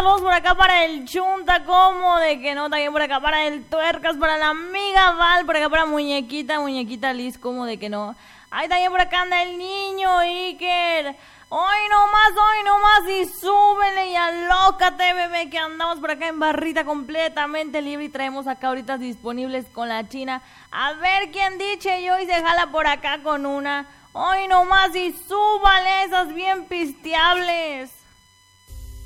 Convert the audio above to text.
saludos por acá para el Chunta, como de que no, también por acá para el Tuercas, para la amiga Val, por acá para Muñequita Liz, como de que no. Ahí también por acá anda el niño Iker. Hoy nomás y súbele y alócate, bebé, que andamos por acá en barrita completamente libre y traemos acá ahorita disponibles con la China. A ver quién dice yo y se jala por acá con una. Hoy nomás y súbale esas bien pisteables.